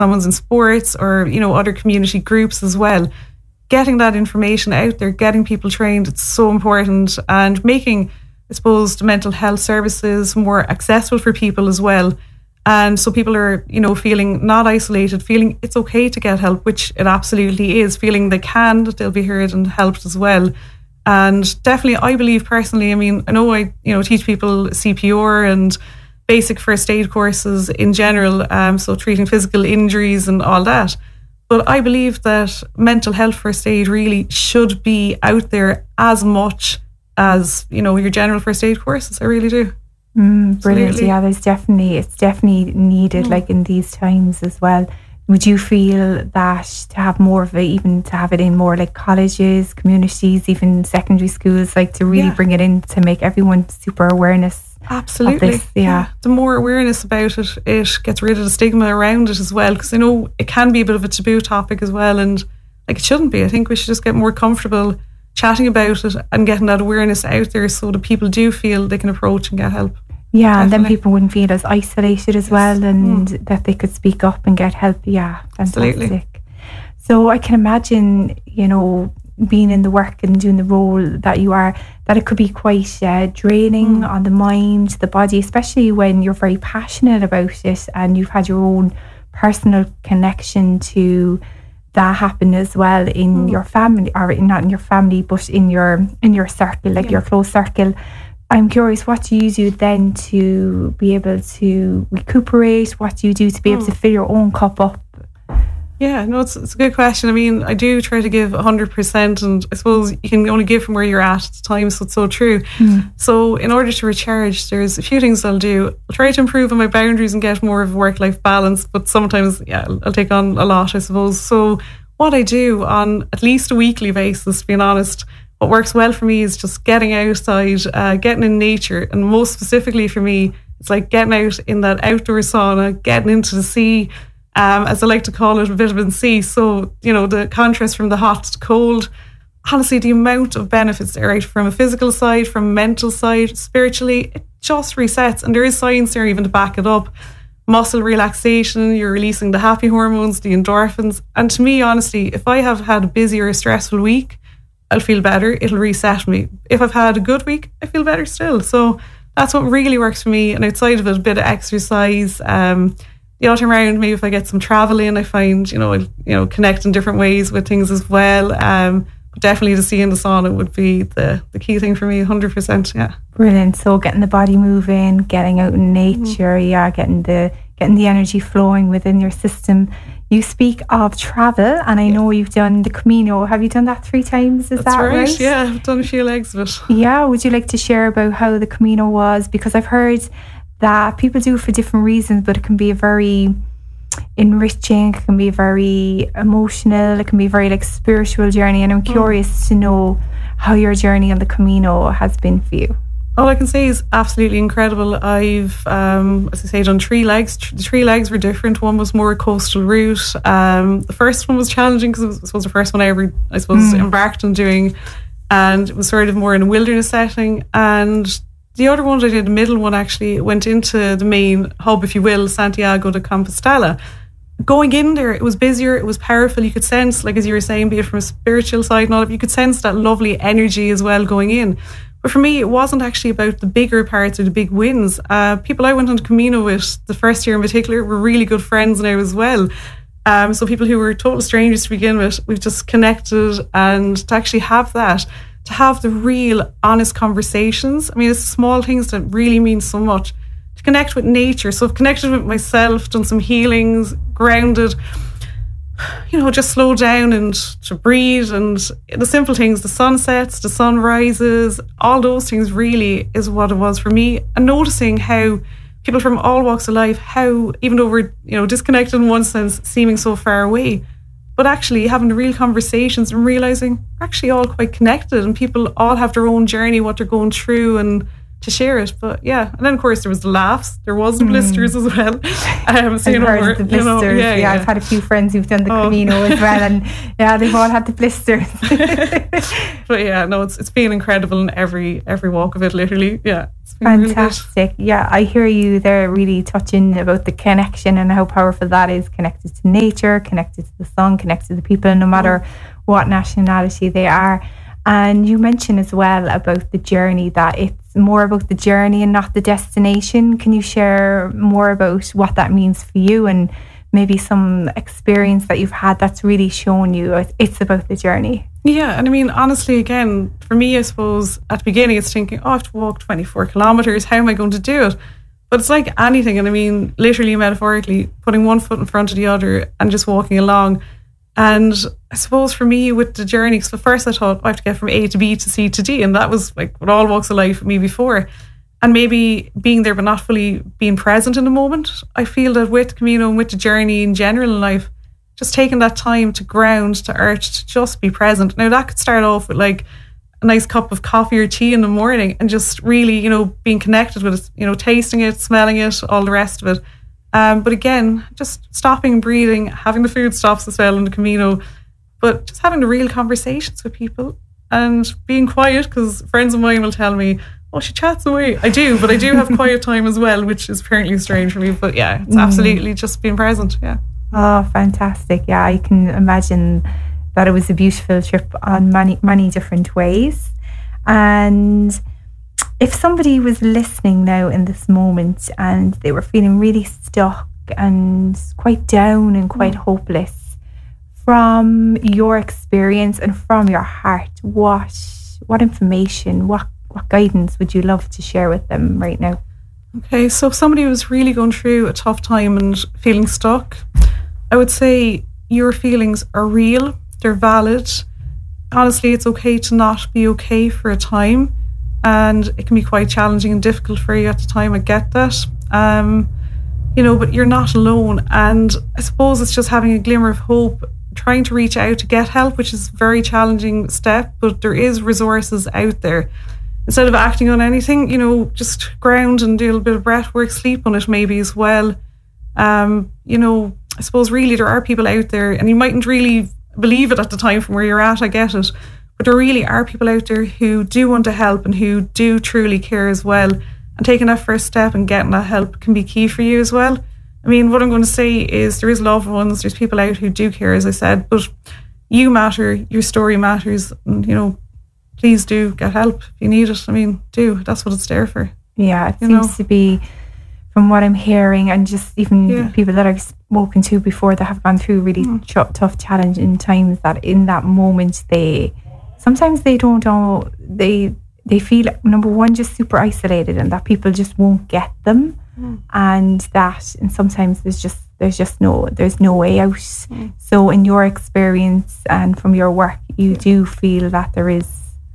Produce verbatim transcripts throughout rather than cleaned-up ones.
someone's in sports or, you know, other community groups as well. Getting that information out there, getting people trained, it's so important, and making, I suppose, the mental health services more accessible for people as well. And so people are, you know, feeling not isolated, feeling it's okay to get help, which it absolutely is, feeling they can, that they'll be heard and helped as well. And definitely, I believe personally, I mean, I know I, you know, teach people C P R and basic first aid courses in general, um, so treating physical injuries and all that. But I believe that mental health first aid really should be out there as much as, you know, your general first aid courses. I really do. Mm, brilliant. Absolutely. Yeah, there's definitely, it's definitely needed, mm. like in these times as well. Would you feel that to have more of it, even to have it in more like colleges, communities, even secondary schools, like to really yeah. bring it in to make everyone super awareness? Absolutely. This, yeah. yeah. The more awareness about it, it gets rid of the stigma around it as well. Because I know it can be a bit of a taboo topic as well. And like it shouldn't be. I think we should just get more comfortable chatting about it and getting that awareness out there so that people do feel they can approach and get help. Yeah, Definitely. And then people wouldn't feel as isolated as yes. well, and mm. that they could speak up and get help. Yeah, fantastic. Absolutely. So I can imagine, you know, being in the work and doing the role that you are, that it could be quite uh, draining mm. on the mind, the body, especially when you're very passionate about it and you've had your own personal connection to that happen as well in mm. your family, or not in your family, but in your in your circle, like yeah. your close circle. I'm curious, what do you do then to be able to recuperate? What do you do to be able to fill your own cup up? Yeah, no, it's, it's a good question. I mean, I do try to give one hundred percent, and I suppose you can only give from where you're at at the time, so it's so true. Mm. So in order to recharge, there's a few things I'll do. I'll try to improve on my boundaries and get more of a work-life balance, but sometimes, yeah, I'll, I'll take on a lot, I suppose. So what I do on at least a weekly basis, being honest, what works well for me is just getting outside, uh, getting in nature. And most specifically for me, it's like getting out in that outdoor sauna, getting into the sea, um, as I like to call it, vitamin C. So, you know, the contrast from the hot to cold. Honestly, the amount of benefits there, right? From a physical side, from a mental side, spiritually, it just resets. And there is science there even to back it up. Muscle relaxation, you're releasing the happy hormones, the endorphins. And to me, honestly, if I have had a busy or a stressful week, I'll feel better. It'll reset me. If I've had a good week, I feel better still. So that's what really works for me. And outside of it, a bit of exercise. Um, the other time around, maybe if I get some travel in, I find, you know, I, you know, connect in different ways with things as well. Um, but definitely the sea and the sauna would be the, the key thing for me, one hundred percent. Yeah. Brilliant. So getting the body moving, getting out in nature, mm. yeah, getting the getting the energy flowing within your system. You speak of travel, and I know you've done the Camino. Have you done that three times? Is That's that right? right? Yeah, I've done a few legs of it. Yeah, would you like to share about how the Camino was? Because I've heard that people do it for different reasons, but it can be a very enriching, it can be very emotional, it can be a very like spiritual journey, and I'm curious mm. to know how your journey on the Camino has been for you. All I can say is absolutely incredible. I've, um, as I say, done three legs. The three legs were different. One was more a coastal route. Um, the first one was challenging because it was, it was the first one I ever, I suppose, mm. embarked on doing, and it was sort of more in a wilderness setting. And the other one I did, the middle one, actually went into the main hub, if you will, Santiago de Compostela. Going in there, it was busier, it was powerful. You could sense, like as you were saying, be it from a spiritual side and all of, you could sense that lovely energy as well going in. But for me, it wasn't actually about the bigger parts or the big wins. Uh, people I went on Camino with the first year in particular were really good friends now as well. Um, so people who were total strangers to begin with, we've just connected, and to actually have that, to have the real honest conversations. I mean, it's small things that really mean so much. To connect with nature. So I've connected with myself, done some healings, grounded, you know, just slow down and to breathe, and the simple things, the sunsets, the sunrises, all those things really is what it was for me. And noticing how people from all walks of life, how even though we're, you know, disconnected in one sense, seeming so far away, but actually having the real conversations and realising we're actually all quite connected, and people all have their own journey, what they're going through, and to share it. But yeah, and then of course there was the laughs, there was the blisters mm. as well. Um, so I've you know, heard the blisters. You know, yeah, yeah, yeah, yeah, I've had a few friends who've done the oh. Camino as well, and yeah, they've all had the blisters. But yeah, no, it's it's been incredible in every every walk of it, literally. Yeah, it's been fantastic. Really yeah, I hear you there really touching about the connection and how powerful that is, connected to nature, connected to the sun, connected to the people, no matter mm. what nationality they are. And you mentioned as well about the journey, that it's more about the journey and not the destination. Can you share more about what that means for you, and maybe some experience that you've had that's really shown you it's about the journey? Yeah, and I mean, honestly, again, for me, I suppose at the beginning it's thinking, oh, I have to walk twenty-four kilometres, how am I going to do it? But it's like anything, and I mean, literally, metaphorically, putting one foot in front of the other and just walking along. And I suppose for me with the journey, because at first I thought, oh, I have to get from A to B to C to D, and that was like what all walks of life for me before. And maybe being there but not fully being present in the moment. I feel that with Camino and with the journey in general in life, just taking that time to ground, to earth, to just be present. Now that could start off with like a nice cup of coffee or tea in the morning, and just really, you know, being connected with it, you know, tasting it, smelling it, all the rest of it. Um, but again, just stopping, breathing, having the food stops as well in the Camino, but just having the real conversations with people and being quiet, because friends of mine will tell me, oh, she chats away. I do, but I do have quiet time as well, which is apparently strange for me. But yeah, it's mm. absolutely just being present. Yeah. Oh, fantastic. Yeah, I can imagine that it was a beautiful trip on many, many different ways. And if somebody was listening now in this moment and they were feeling really stuck and quite down and quite mm. hopeless, from your experience and from your heart, what what information, what, what guidance would you love to share with them right now? Okay, so if somebody was really going through a tough time and feeling stuck, I would say your feelings are real, they're valid. Honestly, it's okay to not be okay for a time. And it can be quite challenging and difficult for you at the time. I get that. Um, you know, but you're not alone. And I suppose it's just having a glimmer of hope, trying to reach out to get help, which is a very challenging step, but there is resources out there. Instead of acting on anything, you know, just ground and do a little bit of breath work, sleep on it maybe as well. Um, you know, I suppose really there are people out there, and you mightn't really believe it at the time from where you're at, I get it. But there really are people out there who do want to help and who do truly care as well. And taking that first step and getting that help can be key for you as well. I mean, what I'm going to say is there is loved ones, there's people out who do care, as I said, but you matter, your story matters. And, you know, please do get help if you need it. I mean, do. That's what it's there for. Yeah, it seems know? to be, from what I'm hearing, and just even yeah. people that I've spoken to before that have gone through really mm. ch- tough, challenging times, that in that moment they... Sometimes they don't know, they they feel, number one, just super isolated, and that people just won't get them. Mm. And that, and sometimes there's just, there's just no, there's no way out. Mm. So in your experience and from your work, you do feel that there is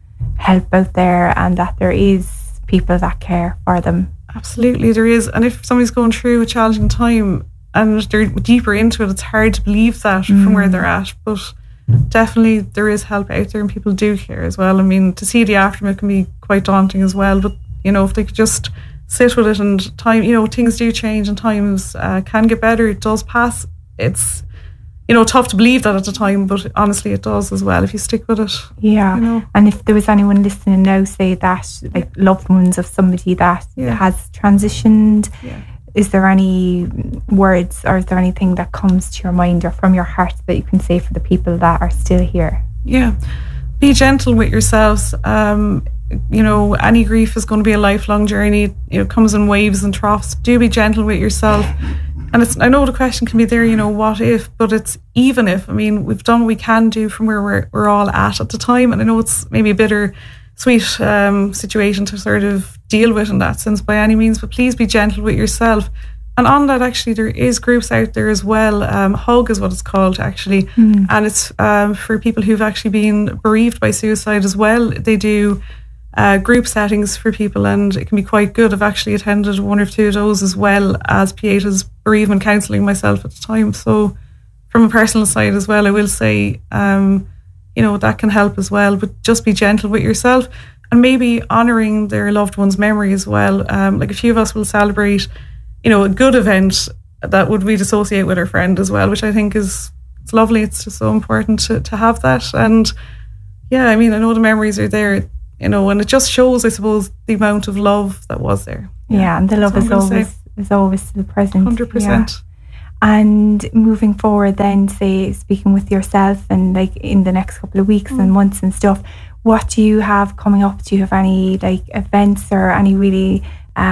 help out there and that there is people that care for them. Absolutely, there is. And if somebody's going through a challenging time and they're deeper into it, it's hard to believe that mm. from where they're at. But definitely there is help out there and people do care as well. I mean, to see the aftermath can be quite daunting as well, but you know, if they could just sit with it, and time, you know, things do change and times uh, can get better, it does pass. It's, you know, tough to believe that at the time, but honestly it does as well if you stick with it. Yeah, you know? And if there was anyone listening now, say that like loved ones of somebody that yeah. has transitioned, yeah. is there any words or is there anything that comes to your mind or from your heart that you can say for the people that are still here? Yeah, be gentle with yourselves. Um, you know, any grief is going to be a lifelong journey. You know, it comes in waves and troughs. Do be gentle with yourself. And it's, I know the question can be there, you know, what if, but it's even if. I mean, we've done what we can do from where we're, we're all at at the time. And I know it's maybe a bitter sweet um, situation to sort of deal with in that sense by any means, but please be gentle with yourself. And on that, actually, there is groups out there as well. Um, Hug is what it's called, actually. Mm. And it's um, for people who've actually been bereaved by suicide as well. They do uh, group settings for people, and it can be quite good. I've actually attended one or two of those as well as Pieta's bereavement counselling myself at the time. So from a personal side as well, I will say, um, you know, that can help as well. But just be gentle with yourself. and maybe honouring their loved one's memory as well. Um, like a few of us will celebrate, you know, a good event that would we'd associate with our friend as well, which I think is it's lovely. It's just so important to, to have that. And yeah, I mean, I know the memories are there, you know, and it just shows, I suppose, the amount of love that was there. Yeah, yeah, and the love is always is always still present. one hundred percent. Yeah. And moving forward then, say, speaking with yourself and like in the next couple of weeks mm. and months and stuff, what do you have coming up? Do you have any like events or any really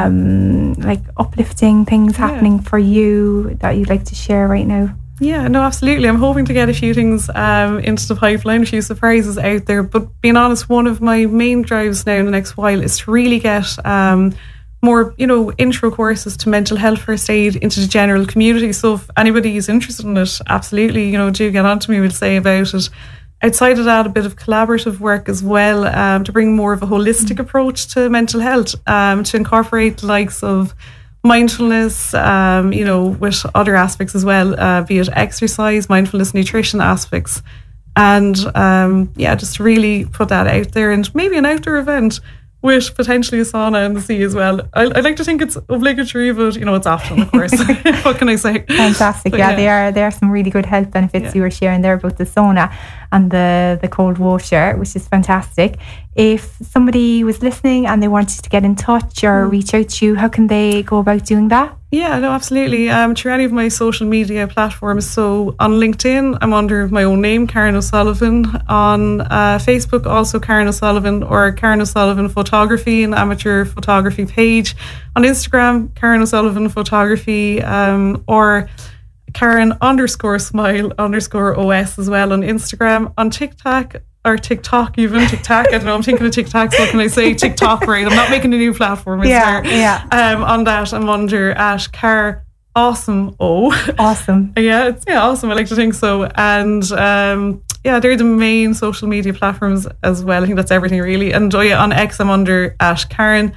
um, like uplifting things yeah. happening for you that you'd like to share right now? Yeah, no, absolutely. I'm hoping to get a few things um, into the pipeline, a few surprises out there. But being honest, one of my main drives now in the next while is to really get um, more, you know, intro courses to mental health first aid into the general community. So if anybody is interested in it, absolutely, you know, do get on to me, we'll say about it. Outside of that, a bit of collaborative work as well um, to bring more of a holistic mm. approach to mental health, um, to incorporate the likes of mindfulness, um, you know, with other aspects as well, uh, be it exercise, mindfulness, nutrition aspects. And um, yeah, just to really put that out there, and maybe an outdoor event with potentially a sauna in the sea as well. I, I'd like to think it's obligatory, but you know, it's optional, of course. What can I say? Fantastic. Yeah, yeah, they are there are some really good health benefits yeah. you were sharing there about the sauna and the, the cold water, which is fantastic. If somebody was listening and they wanted to get in touch or mm. reach out to you, how can they go about doing that? Yeah, no, absolutely. Um, through any of my social media platforms. So on LinkedIn, I'm under my own name, Karen O'Sullivan. On uh, Facebook, also Karen O'Sullivan, or Karen O'Sullivan Photography, an amateur photography page. On Instagram, Karen O'Sullivan Photography, um, or Karen underscore smile underscore O S as well on Instagram. On TikTok, or TikTok even, TikTok, I don't know, I'm thinking of TikTok, so what can I say? TikTok, right? I'm not making a new platform, is yeah, there? Yeah, um, on that, I'm under at Car Awesome O. Awesome. yeah, it's yeah, awesome, I like to think so. And um, yeah, they're the main social media platforms as well. I think that's everything really. And oh yeah, on X, I'm under at Karen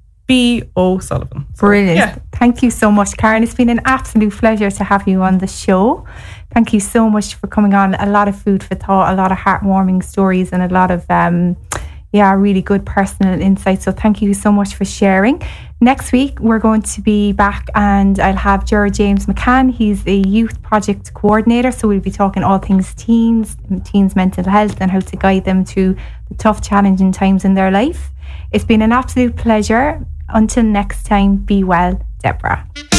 B. O'Sullivan. So, brilliant. Yeah. Thank you so much, Karen. It's been an absolute pleasure to have you on the show. Thank you so much for coming on. A lot of food for thought, a lot of heartwarming stories, and a lot of um, yeah, really good personal insights. So thank you so much for sharing. Next week, we're going to be back and I'll have Gerard James McCann. He's a youth project coordinator. So we'll be talking all things teens, teens mental health, and how to guide them through the tough, challenging times in their life. It's been an absolute pleasure. Until next time, be well, Deborah.